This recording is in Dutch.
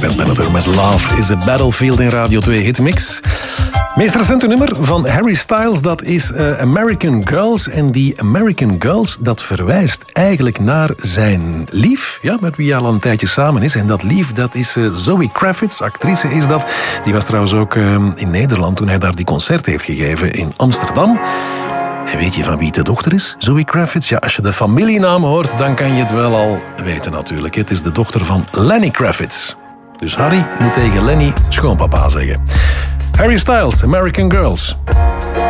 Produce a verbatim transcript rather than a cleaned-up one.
Ben Beneter met Love is a Battlefield in Radio twee Hitmix. Meest recente nummer van Harry Styles, dat is uh, American Girls. En die American Girls, dat verwijst eigenlijk naar zijn lief, ja, met wie hij al een tijdje samen is. En dat lief, dat is uh, Zoe Kravitz, actrice is dat. Die was trouwens ook uh, in Nederland toen hij daar die concert heeft gegeven in Amsterdam. En weet je van wie de dochter is? Zoe Kravitz? Ja, als je de familienaam hoort, dan kan je het wel al weten natuurlijk. Het is de dochter van Lenny Kravitz. Dus Harry moet tegen Lenny schoonpapa zeggen. Harry Styles, American Girls.